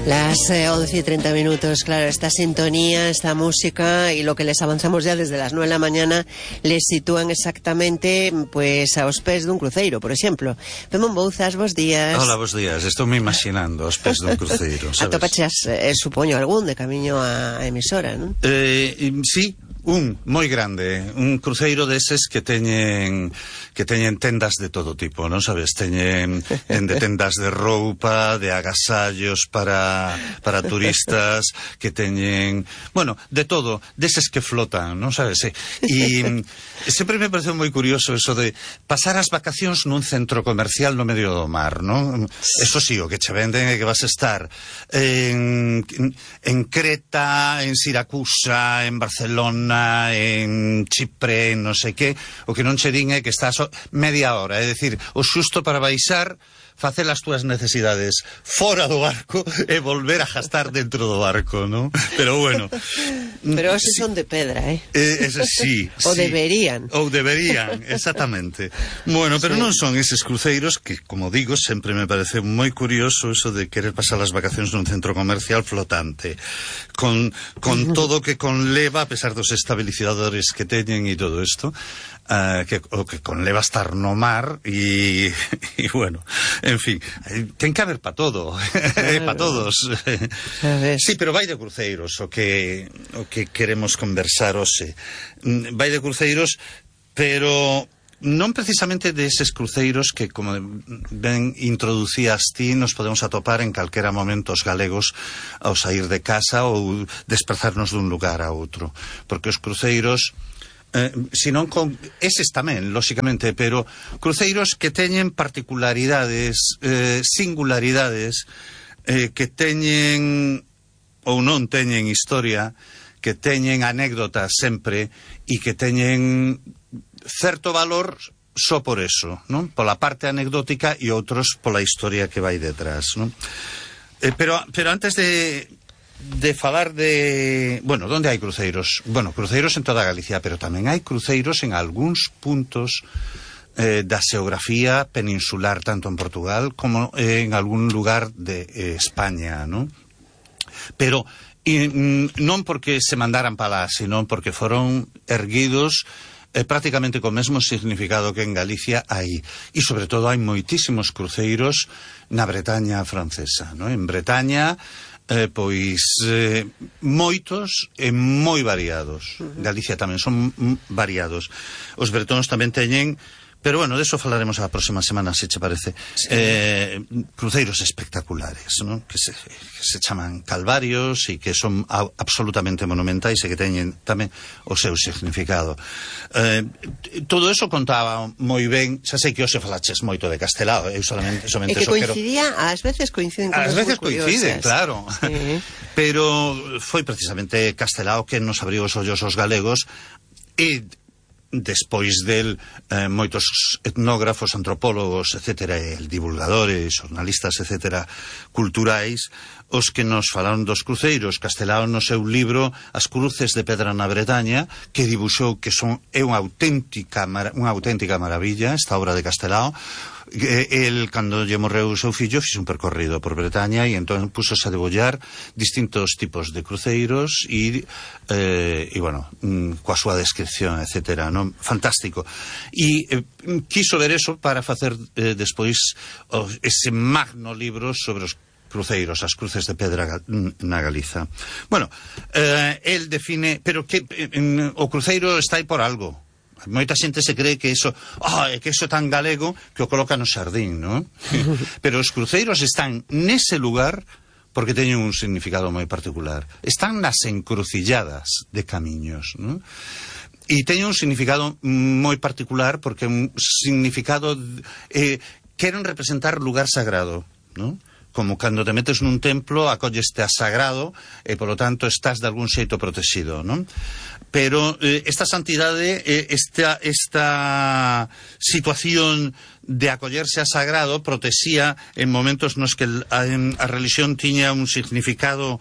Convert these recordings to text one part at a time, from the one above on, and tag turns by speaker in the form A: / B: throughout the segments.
A: Las 11:30, claro, esta sintonía, esta música y lo que les avanzamos ya desde las 9 de la mañana les sitúan exactamente pues aos pés dun cruceiro, por exemplo. Pemón Bouzas, bos días.
B: Hola, bos días, estou me imaginando aos pés dun cruceiro, sabes?
A: Atopachas, supoño, algún de camiño á emisora, non?
B: Sí, un moi grande, un cruceiro deses que teñen tendas de todo tipo, non sabes? Teñen de tendas de roupa, de agasallos para turistas, que teñen, bueno, de todo, deses que flotan, non sabes? E sempre me pareceu moi curioso eso de pasar as vacacións nun centro comercial no medio do mar, non? Eso sí, o que che venden é que vas a estar en Creta, en Siracusa, en Barcelona, en Chipre, en non sei que, o que non che din é que estás media hora, é dicir, o xusto para baixar, facer as túas necesidades fora do barco e volver a gastar dentro do barco, non? Pero bueno.
A: Pero esos son de pedra,
B: Sí.
A: Ou deberían.
B: Ou deberían, exactamente. Bueno, pero non son eses cruceiros que, como digo, sempre me parece moi curioso eso de querer pasar as vacacións nun centro comercial flotante, con todo o que conleva, a pesar dos estabilizadores que teñen e todo isto, que conleva estar no mar e bueno, en fin, ten que haber para todo, para todos. Sí, pero vai de cruceiros o que queremos conversar hoxe. Vai de cruceiros, pero non precisamente deses cruceiros que, como ben introducías ti, nos podemos atopar en calquera momento os galegos ao sair de casa ou desplazarnos dun lugar a outro, porque os cruceiros senón con eses tamén, lóxicamente, pero cruceiros que teñen particularidades, singularidades, que teñen ou non teñen historia, que teñen anécdotas sempre e que teñen certo valor só por eso, non? Pola parte anecdótica e outros pola historia que vai detrás, non? Pero antes de falar de... Bueno, onde hai cruceiros? Bueno, cruceiros en toda Galicia, pero tamén hai cruceiros en algúns puntos da xeografía peninsular, tanto en Portugal como en algún lugar de España, non? Pero non porque se mandaran para lá, sino porque foron erguidos prácticamente co mesmo significado que en Galicia hai. E, sobre todo, hai moitísimos cruceiros na Bretaña francesa, non? En Bretaña... moitos e moi variados. Galicia tamén son variados. Os bretóns tamén teñen, pero bueno, deso falaremos a próxima semana, se che parece. Cruceiros espectaculares, ¿no? que se chaman calvarios e que son absolutamente monumentais e que teñen tamén o seu significado. Todo eso contaba moi ben. Xa sei que hoxe falaches moito de Castelao, eu solamente
A: e que coincidía, ás veces coinciden
B: ás veces coinciden, claro. Sí. Pero foi precisamente Castelao que nos abriu os ollos aos galegos e despois del moitos etnógrafos, antropólogos, etcétera, divulgadores, xornalistas, etcétera, culturais, os que nos falaron dos cruceiros. Castelao no seu libro As cruces de pedra na Bretaña, que dibuxou que é unha auténtica maravilla esta obra de Castelao. El, cando lle morreu o seu fillo, fixe un percorrido por Bretaña e entón púsose a debullar distintos tipos de cruceiros e bueno, coa súa descripción, etcétera, non? Fantástico. E quiso ver eso para facer despois ese magno libro sobre os cruceiros, as cruces de pedra na Galiza. Bueno, el define, pero que o cruceiro está aí por algo. Moita xente se cree que eso é tan galego que o coloca no xardín, non? Pero os cruceiros están nese lugar porque teñen un significado moi particular. Están nas encrucilladas de camiños, non? E teñen un significado moi particular porque un significado queren representar lugar sagrado, non? Como cando te metes nun templo, acolleste a sagrado e, polo tanto, estás de algún xeito protegido, non? Pero esta santidade, esta situación de acollerse a sagrado protexía en momentos nos que a religión tiña un significado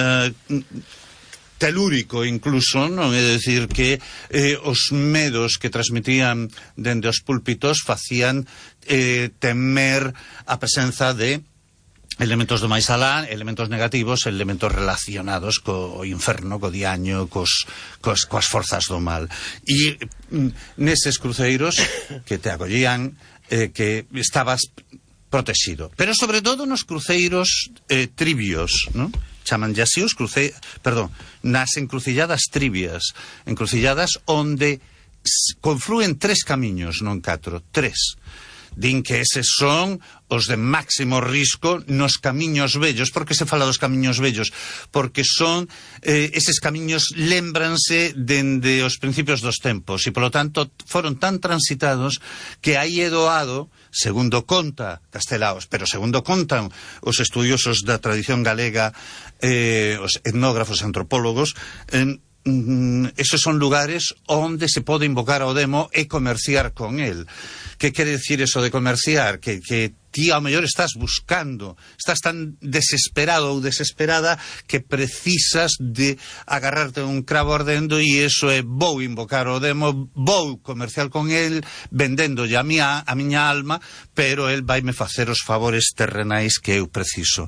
B: telúrico incluso, non? É dicir que os medos que transmitían dende os púlpitos facían temer a presenza de elementos do máis alá, elementos negativos, elementos relacionados co inferno, co diaño, coas forzas do mal. E neses cruceiros que te acollían, que estabas protegido. Pero sobre todo nos cruceiros trivios, ¿no? Chamanlle así os nas encrucilladas trivias, encrucilladas onde conflúen 3 camiños, non 4, 3. Din que eses son os de máximo risco nos camiños vellos. Por que se fala dos camiños vellos? Porque son eses camiños lémbranse dende os principios dos tempos e, polo tanto, foron tan transitados que aí é doado, segundo conta Castelaos, pero segundo contan os estudiosos da tradición galega, os etnógrafos antropólogos, esos son lugares onde se pode invocar ao demo e comerciar con el. Que quere decir eso de comerciar? Que ti ao mellor estás buscando, estás tan desesperado ou desesperada que precisas de agarrarte un cravo ardendo e eso é vou invocar ao demo, vou comerciar con el vendéndolle a miña alma, pero el vaime facer os favores terrenais que eu preciso.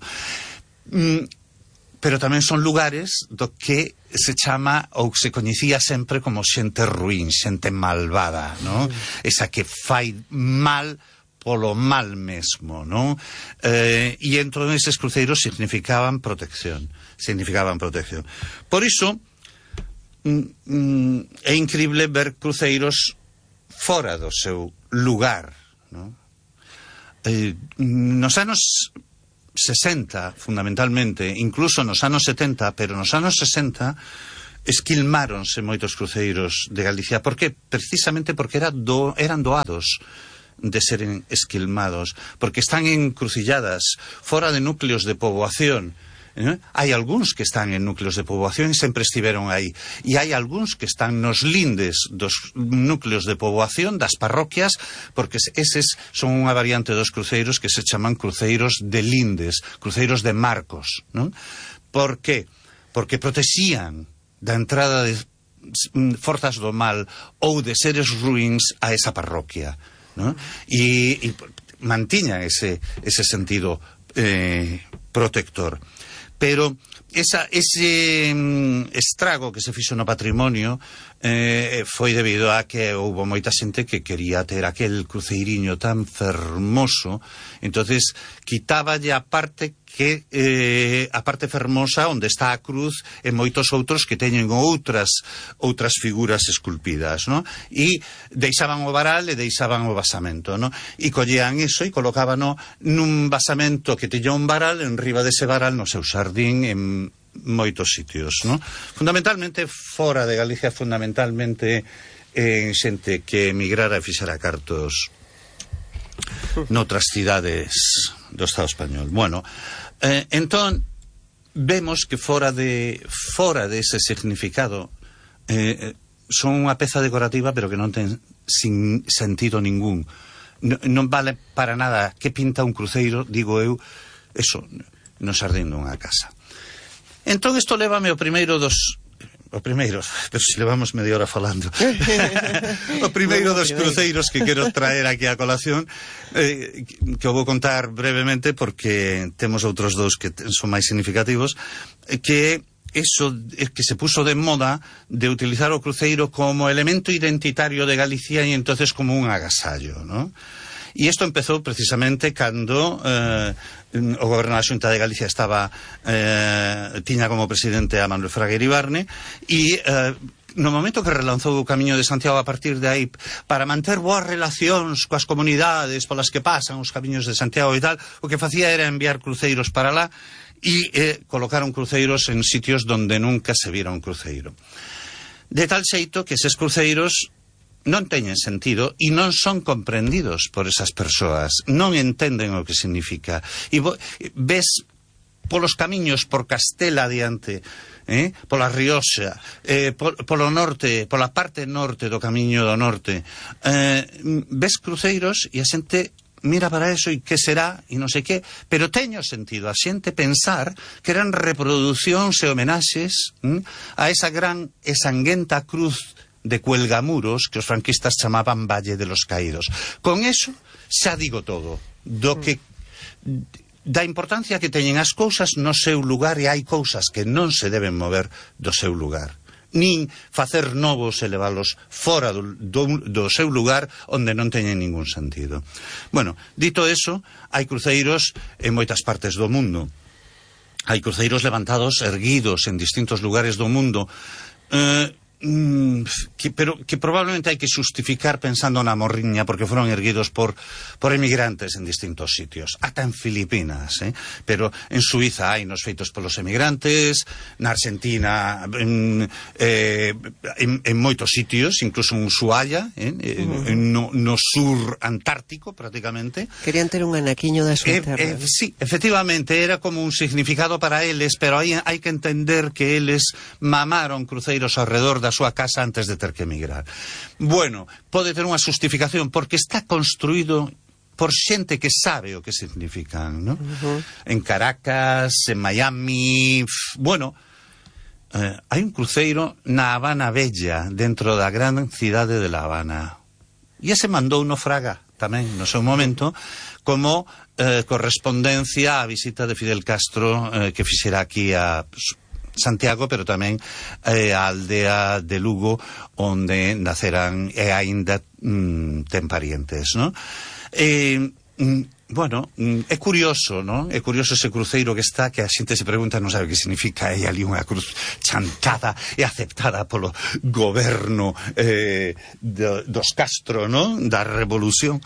B: Pero tamén son lugares do que se chama ou se coñecía sempre como xente ruín, xente malvada, non? Esa que fai mal polo mal mesmo, non? E entón eses cruceiros significaban protección. Por iso é incrible ver cruceiros fora do seu lugar, non? Nos anos 60, fundamentalmente, incluso nos anos 70, pero nos anos 60 esquilmáronse moitos cruceiros de Galicia. Por que? Precisamente porque eran doados de seren esquilmados, porque están encrucilladas fora de núcleos de poboación. Hai algúns que están en núcleos de poboación e sempre estiveron aí, e hai algúns que están nos lindes dos núcleos de poboación das parroquias, porque eses son unha variante dos cruceiros que se chaman cruceiros de lindes, cruceiros de marcos, non? Por que? Porque protexían da entrada de forzas do mal ou de seres ruíns a esa parroquia, non? E mantiñan ese sentido protector. Pero ese estrago que se fixo no patrimonio foi debido a que houbo moita xente que quería ter aquel cruceiriño tan fermoso, entonces quitáballe a parte fermosa onde está a cruz e moitos outros que teñen outras figuras esculpidas, ¿no? E deixaban o varal e deixaban o basamento, ¿no? E collían iso e colocábano nun basamento que teña un varal, en riba dese varal no seu xardín, en moitos sitios, ¿no? Fundamentalmente fora de Galicia, fundamentalmente en xente que emigrara e fixera cartos noutras cidades do Estado español. Bueno, entón vemos que fora de ese significado son unha peza decorativa, pero que non ten sin sentido ningún. Non vale para nada que pinta un cruceiro, digo eu, eso, no xardín dunha casa. Entón isto lévame pero se levamos media hora falando. O primeiro dos cruceiros que quero traer aquí a colación, que o vou contar brevemente porque temos outros dous que son máis significativos, que eso que se puso de moda de utilizar o cruceiro como elemento identitario de Galicia e entonces como un agasallo, ¿no? E isto empezou precisamente cando o goberno da Xunta de Galicia tiña como presidente a Manuel Fraga Iribarne e no momento que relanzou o Camiño de Santiago, a partir de aí, para manter boas relacións coas comunidades polas que pasan os camiños de Santiago e tal, o que facía era enviar cruceiros para lá e colocaron cruceiros en sitios donde nunca se viera un cruceiro. De tal xeito que eses cruceiros non teñen sentido e non son comprendidos por esas persoas, non entenden o que significa. E ves polos camiños, por Castela adiante, pola Rioxa, polo norte, pola parte norte do Camiño do Norte, ves cruceiros e a xente mira para eso e que será e non sei que, pero teño sentido a xente pensar que eran reproducións e homenaxes a esa gran e sanguenta cruz de Cuelgamuros que os franquistas chamaban Valle de los Caídos. Con eso xa digo todo do que da importancia que teñen as cousas no seu lugar, e hai cousas que non se deben mover do seu lugar, nin facer novos e leválos fora do seu lugar onde non teñen ningún sentido. Bueno, dito eso, hai cruceiros en moitas partes do mundo. Hai cruceiros levantados, erguidos en distintos lugares do mundo, pero que probablemente hai que xustificar pensando na morriña, porque foron erguidos por emigrantes en distintos sitios, ata en Filipinas, pero en Suiza hai nos feitos polos emigrantes, na Argentina, en moitos sitios, incluso en Ushuaia, no sur antártico prácticamente.
A: Querían ter un anaquiño da súa terra.
B: Sí, efectivamente, era como un significado para eles, pero hai que entender que eles mamaron cruceiros ao redor da súa casa antes de ter que emigrar. Bueno, pode ter unha xustificación porque está construído por xente que sabe o que significan, ¿no? En Caracas, en Miami, bueno, hai un cruceiro na Habana Bella, dentro da gran cidade de La Habana. E ese mandou no Fraga tamén no seu momento como correspondencia á visita de Fidel Castro que fixera aquí a Santiago, pero tamén a aldea de Lugo, onde naceran e aínda ten parientes, ¿no? Bueno, é curioso, ¿no? É curioso ese cruceiro que está, que a xente se pregunta, non sabe que significa, é ali unha cruz chantada e aceptada polo goberno dos Castro, ¿no? Da revolución.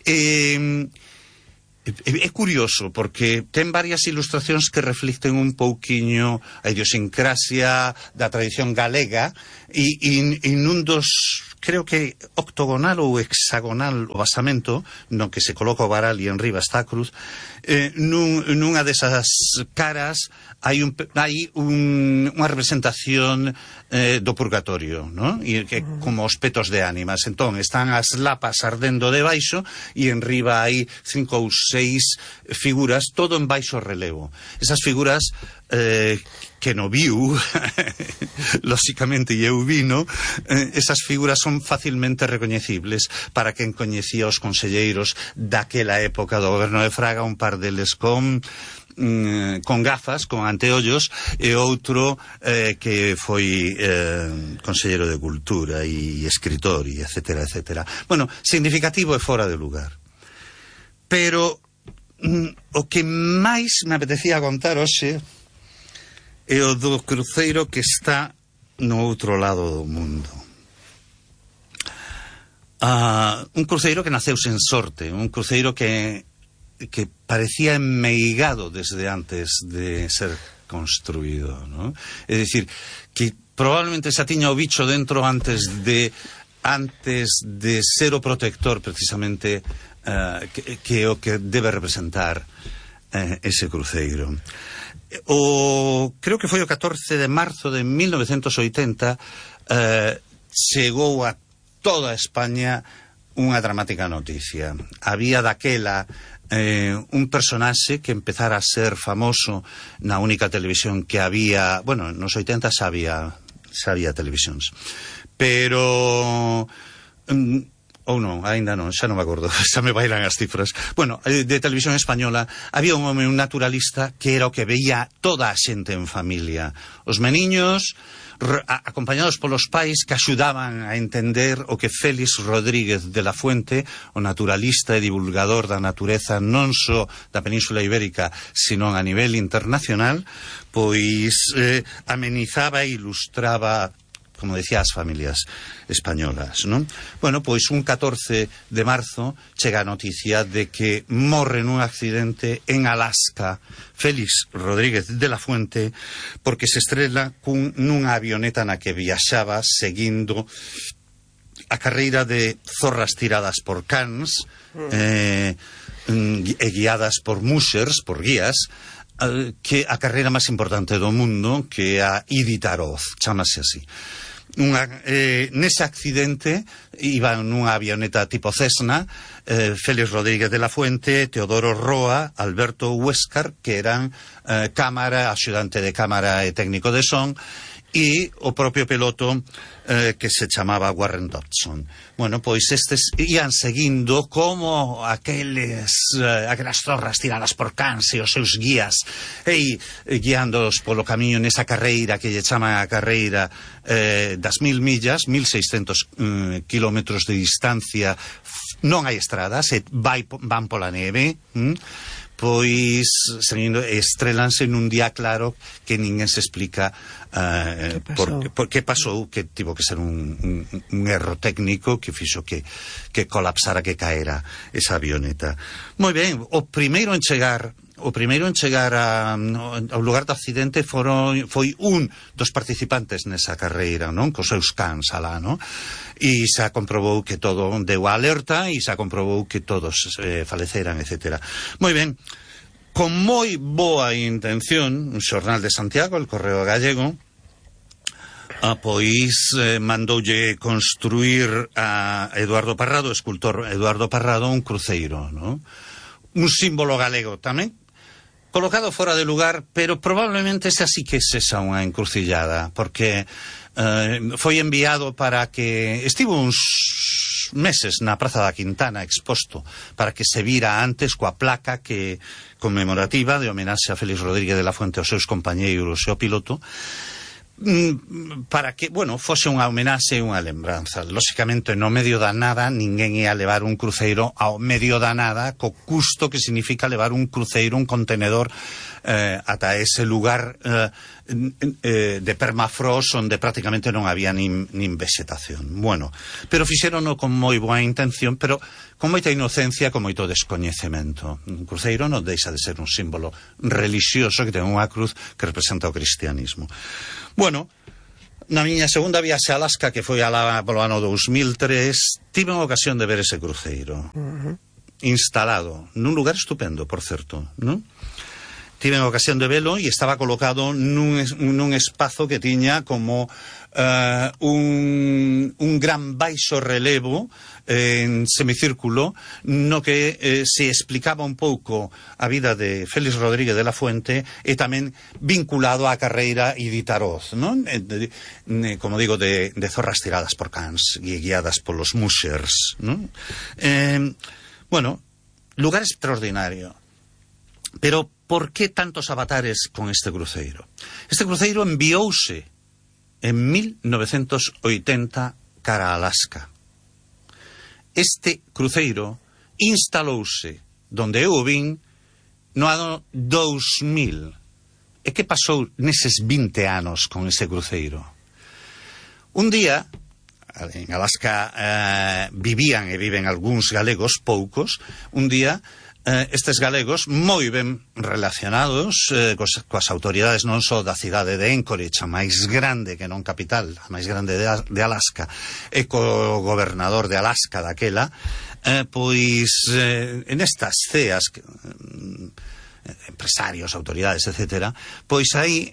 B: É curioso porque ten varias ilustracións que reflicten un pouquiño a idiosincrasia da tradición galega e nun dos, creo que octogonal ou hexagonal o basamento no que se coloca o varal e en riba está a cruz, nunha desas caras hai unha representación do purgatorio, ¿no? E que como os petos de ánimas. Entón, están as lapas ardendo debaixo e en riba hai 5 ou 6 figuras, todo en baixo relevo. Esas figuras que no viu, lóxicamente eu vino, esas figuras son facilmente recoñecibles para quen coñecía os conselleiros daquela época do goberno de Fraga, un par deles con gafas, con anteollos, e outro que foi conselleiro de Cultura e escritor, e etcétera, etcétera. Bueno, significativo e fora de lugar. Pero o que máis me apetecía contar hoxe é o do cruceiro que está no outro lado do mundo. Un cruceiro que naceu sen sorte, un cruceiro que parecía enmeigado desde antes de ser construído, ¿no? É dicir, que probablemente xa tiña o bicho dentro antes de ser o protector precisamente que o que debe representar ese cruceiro. Creo que foi o 14 de marzo de 1980 chegou a toda España unha dramática noticia. Había daquela un personaxe que empezara a ser famoso na única televisión que había, bueno, nos 80 xa había televisións, pero ou non, aínda non, xa non me acordo, xa me bailan as cifras. Bueno, de televisión española había un home, un naturalista, que era o que veía toda a xente en familia. Os meniños acompañados polos pais que axudaban a entender o que Félix Rodríguez de la Fuente, o naturalista e divulgador da natureza non só da Península Ibérica, sino a nivel internacional, pois amenizaba e ilustraba, como decía, as familias españolas, non? Bueno, pois un 14 de marzo chega a noticia de que morre nun accidente en Alaska Félix Rodríguez de la Fuente porque se estrela nunha avioneta na que viaxaba seguindo a carreira de zorras tiradas por cans e guiadas por mushers, por guías, que a carreira máis importante do mundo, que é a Iditarod, chamase así. Nese accidente iban nunha avioneta tipo Cessna Félix Rodríguez de la Fuente, Teodoro Roa, Alberto Huéscar, que eran axudante de cámara e técnico de son, e o propio piloto que se chamaba Warren Dodson. Bueno, pois estes ian seguindo como aquelas zorras tiradas por Cans e os seus guías e guiándoos polo camiño nesa carreira que lle chaman a carreira das 1000 millas, 1600 kilómetros de distancia. Non hai estradas, van pola neve, pois seguindo, estrelanse nun día claro que ninguén se explica por que pasou, que tivo que ser un erro técnico que fixo que colapsara, que caera esa avioneta. Moi ben, o primeiro en chegar ao lugar do accidente foi un dos participantes nesa carreira, non? Cos seus cans alá, non? E se comprobou que todo deu a alerta e se comprobou que todos faleceran, etc. Moi ben, con moi boa intención, un xornal de Santiago, el Correo Gallego, pois mandoulle construir a Eduardo Parrado, o escultor Eduardo Parrado, un cruceiro, non? Un símbolo galego tamén, colocado fora de lugar, pero probablemente esa sí que é esa unha encrucillada, porque foi enviado para que estivo uns meses na Praza da Quintana exposto para que se vira antes coa placa que conmemorativa de homenaxe a Félix Rodríguez de la Fuente aos seus compañeiros e ao piloto, para que, bueno, fose unha homenaxe e unha lembranza. Lóxicamente, no medio da nada, ninguén ia levar un cruceiro ao medio da nada, co custo que significa levar un cruceiro, un contenedor, ata ese lugar de permafrost onde prácticamente non había nin vegetación. Bueno, pero fixérono con moi boa intención, pero con moita inocencia, con moito descoñecemento. Un cruceiro non deixa de ser un símbolo religioso que ten unha cruz que representa o cristianismo. Bueno, na miña segunda viaxe a Alaska, que foi polo ano 2003, tive unha ocasión de ver ese cruceiro instalado nun lugar estupendo, por certo, non? Tive a ocasión de velo e estaba colocado nun espazo que tiña como un gran baixo relevo en semicírculo no que se explicaba un pouco a vida de Félix Rodríguez de la Fuente e tamén vinculado á carreira e de Taroz, non? Como digo, de zorras tiradas por Cans e guiadas polos mushers, non? Bueno, lugar extraordinario. Pero por que tantos avatares con este cruceiro? Este cruceiro enviouse en 1980 cara a Alaska. Este cruceiro instalouse donde eu vin no ano 2000. E que pasou neses 20 anos con ese cruceiro? Un día, en Alaska vivían e viven algúns galegos, poucos, un día estes galegos moi ben relacionados coas autoridades non só da cidade de Anchorage, a máis grande que non capital, a máis grande de Alaska, e co gobernador de Alaska daquela, pois en estas ceas empresarios, autoridades, etc., pois aí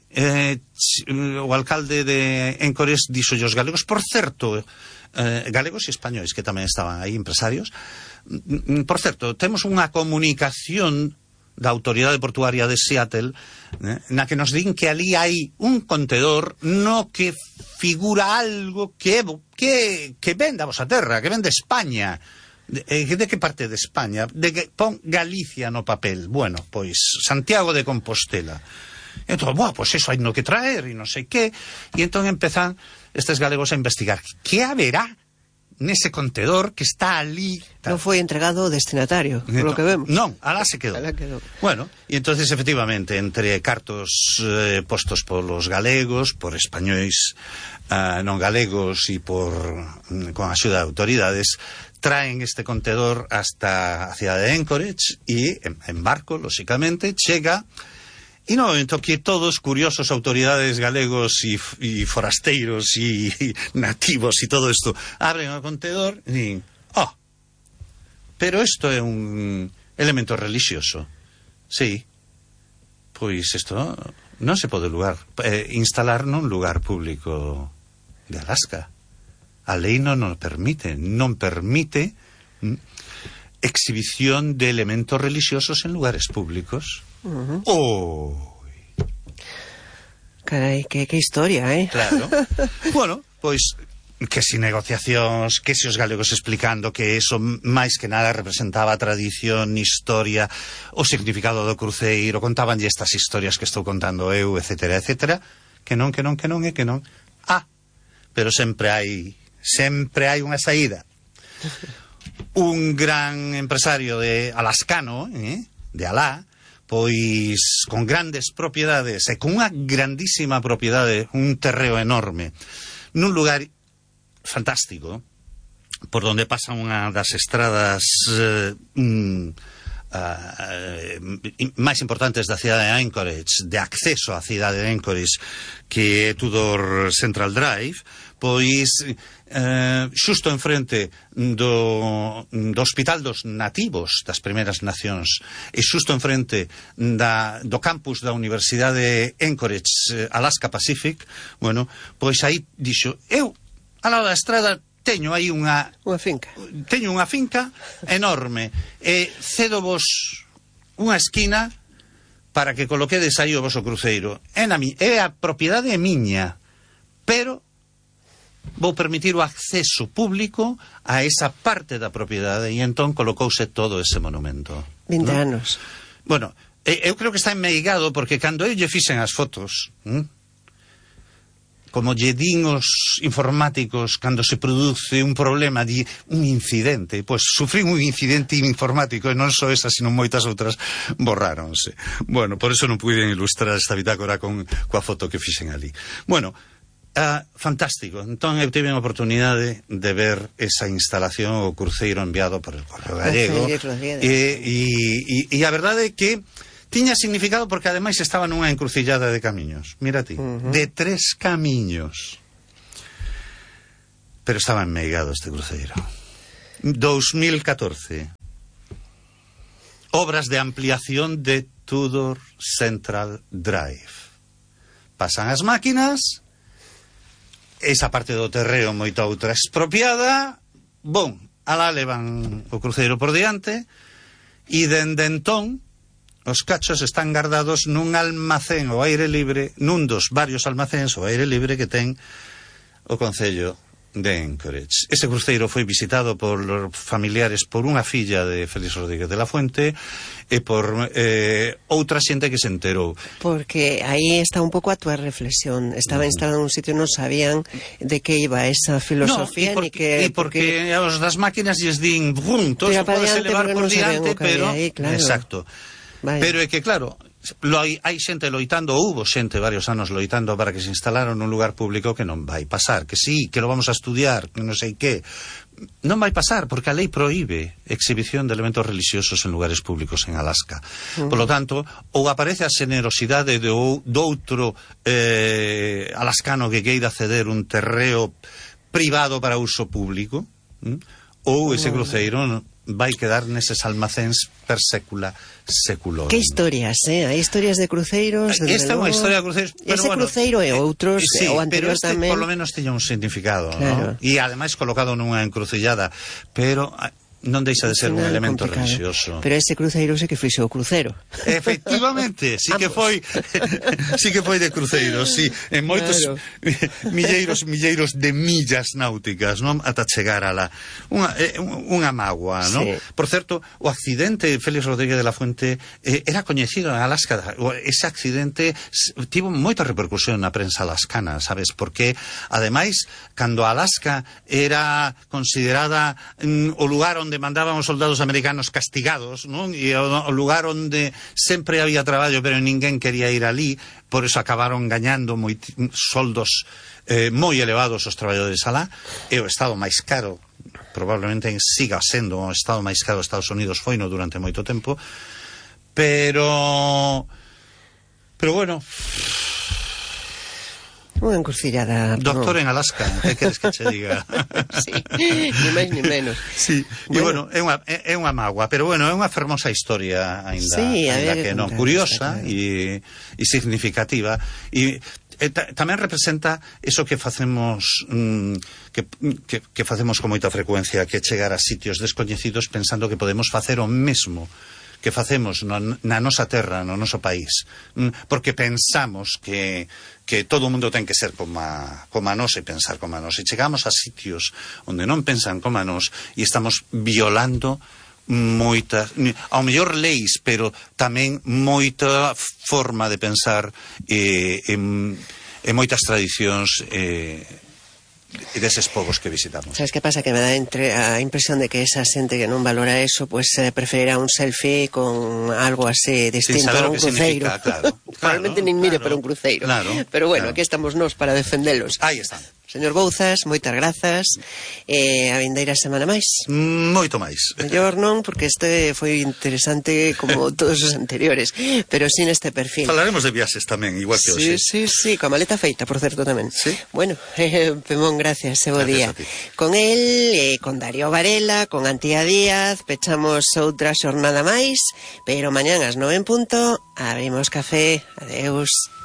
B: o alcalde de Anchorage dixo aos galegos, por certo, galegos e españois que tamén estaban aí, empresarios, por certo, temos unha comunicación da autoridade portuaria de Seattle na que nos din que ali hai un contedor no que figura algo que ven da vosa terra, que ven de España. De que parte de España? De que pon Galicia no papel. Bueno, pois Santiago de Compostela. Entón, pois eso hai no que traer e non sei que. E entón empezan estes galegos a investigar que haberá nese contedor que está ali.
A: Non foi entregado ao destinatario, por lo que vemos.
B: Non, alá se quedou. Bueno, e entonces efectivamente, entre cartos postos polos galegos, por españois non galegos e con axuda de autoridades, traen este contedor hasta a cidade de Anchorage e en barco, lóxicamente, chega. E no momento que todos, curiosos, autoridades galegos e forasteiros e nativos e todo isto, abren o contenedor e din, pero isto é un elemento religioso. Sí, pois isto non se pode instalar nun lugar público de Alaska. A lei non permite exhibición de elementos religiosos en lugares públicos.
A: Carai, que historia,
B: Claro. Bueno, pois que si negociacións, que si os galegos explicando que eso máis que nada representaba a tradición, historia, o significado do cruceiro, contabanlle estas historias que estou contando eu, etcétera, etcétera, que non. Pero sempre hai unha saída. Un gran empresario de alascano, de Alá, pois con grandes propiedades e con unha grandísima propiedade, un terreo enorme, nun lugar fantástico, por donde pasa unha das estradas máis importantes da cidade de Anchorage, de acceso á cidade de Anchorage, que é Tudor Central Drive, pois xusto enfrente do Hospital dos Nativos das Primeiras Nacións e xusto enfrente do campus da Universidade de Anchorage, Alaska Pacific, bueno, pois aí dixo, eu ao lado da estrada teño aí unha
A: finca.
B: Teño unha finca enorme e cedo vos unha esquina para que coloquedes aí o voso cruceiro. É a propiedade é miña, pero vou permitir o acceso público a esa parte da propiedade e entón colocouse todo ese monumento.
A: 20 anos.
B: Bueno, eu creo que está enmeigado porque cando eu lle fixen as fotos, como lle din os informáticos cando se produce un problema, un incidente, pois sufrín un incidente informático e non só esa, sino moitas outras borráronse. Bueno, por eso non puiden ilustrar esta bitácora coa foto que fixen ali. Bueno, fantástico. Entón eu tive a oportunidade de ver esa instalación, o cruceiro enviado por el Correo Gallego, e a verdade é que tiña significado porque ademais estaba nunha encrucillada de camiños. Mira ti, de 3 camiños. Pero estaba enmeigado este cruceiro. 2014. Obras de ampliación de Tudor Central Drive. Pasan as máquinas, esa parte do terreo moita outra expropiada, bom, alá levan o cruceiro por diante, e dende entón os cachos están guardados nun almacén ao aire libre, nun dos varios almacéns ao aire libre que ten o Concello de Anchorage. Ese cruceiro foi visitado por familiares, por unha filla de Félix Rodríguez de la Fuente e por outra xente que se enterou.
A: Porque aí está un pouco a túa reflexión. Estaba instalado en un sitio, non sabían de que iba esa filosofía,
B: no, porque os das máquinas lles din todo se pode elevar por diante, pero
A: aí, claro.
B: Exacto. Vaya. Pero é que, claro, hai xente loitando, houbo xente varios anos loitando para que se instalara nun lugar público que non vai pasar, que sí, que lo vamos a estudiar, que non sei que. Non vai pasar, porque a lei proíbe exhibición de elementos religiosos en lugares públicos en Alaska. Por lo tanto, ou aparece a xenerosidade do outro alascano que queira ceder un terreo privado para uso público, ou ese cruceiro vai quedar neses almacéns per sécula seculorum.
A: Que historias, hai historias de cruceiros.
B: Esta é unha historia de cruceiros.
A: Ese cruceiro e outros,
B: sí,
A: o anterior
B: pero
A: tamén.
B: Por lo menos tiña un significado,
A: claro.
B: ¿no? E ademais colocado nunha encrucillada, pero non deixa de ser un elemento religioso.
A: Pero ese cruceiro sí que fixo o crucero.
B: Efectivamente, sí que foi de cruceiro, sí, en moitos milleiros de millas náuticas, non, ata chegar a unha mágoa, non? Sí. Por certo, o accidente Félix Rodríguez de la Fuente era coñecido en Alaska. Ese accidente tivo moita repercusión na prensa alascana, sabes? Porque ademais, cando Alaska era considerada o lugar onde mandaban os soldados americanos castigados, non? E o lugar onde sempre había traballo pero ninguén quería ir ali, por eso acabaron gañando soldos moi elevados os traballadores alá, e o estado máis caro, probablemente siga sendo o estado máis caro dos Estados Unidos, foino durante moito tempo, pero bueno,
A: unha encrucillada.
B: Doctor en Alaska, que queres que che diga?
A: Sí, ni máis ni menos.
B: Sí, bueno. E bueno, é unha mágoa, pero bueno, é unha fermosa historia aínda,
A: sí,
B: aínda que non, curiosa e significativa, e tamén representa eso que facemos que facemos con moita frecuencia, que chegar a sitios descoñecidos pensando que podemos facer o mesmo que facemos na nosa terra, no noso país, porque pensamos que todo o mundo ten que ser como a nós e pensar como a nós, e chegamos a sitios onde non pensan como a nós e estamos violando moitas, ao mellor leis, pero tamén moita forma de pensar e moitas tradicións deses povos que visitamos.
A: Sabes que pasa? Que me dá a impresión de que esa xente que non valora eso, pues preferirá un selfie con algo así distinto a un cruceiro.
B: Claro,
A: Probablemente nin mire para un cruceiro.
B: Claro,
A: pero bueno, aquí estamos nós para defendelos.
B: Aí están.
A: Señor Bouzas, moitas grazas. A vindeira semana máis.
B: Moito máis.
A: Mellor non, porque este foi interesante como todos os anteriores, pero sin este perfil.
B: Falaremos de viaxes tamén, igual que hoxe.
A: Sí, coa maleta feita, por certo, tamén.
B: Sí.
A: Bueno, Pemón, gracias, bo día. Con el, con Darío Varela, con Antía Díaz, pechamos outra xornada máis, pero mañán ás 9:00 abrimos café. Adeus.